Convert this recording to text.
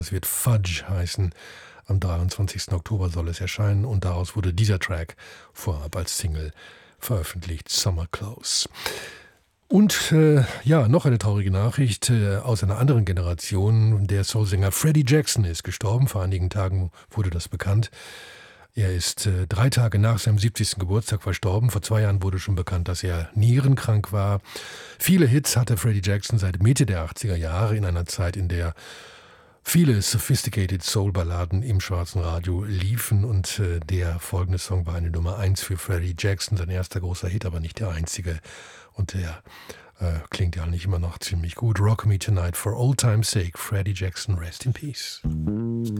Es wird Fudge heißen. Am 23. Oktober soll es erscheinen und daraus wurde dieser Track vorab als Single veröffentlicht, Summer Close. Und noch eine traurige Nachricht aus einer anderen Generation. Der Soulsänger Freddie Jackson ist gestorben. Vor einigen Tagen wurde das bekannt. Er ist 3 Tage nach seinem 70. Geburtstag verstorben. Vor 2 Jahren wurde schon bekannt, dass er nierenkrank war. Viele Hits hatte Freddie Jackson seit Mitte der 80er Jahre in einer Zeit, in der viele Sophisticated Soul-Balladen im schwarzen Radio liefen und der folgende Song war eine Nummer 1 für Freddie Jackson, sein erster großer Hit, aber nicht der einzige. Und der klingt ja nicht immer noch ziemlich gut. Rock Me Tonight for Old Time's Sake, Freddie Jackson, rest in peace.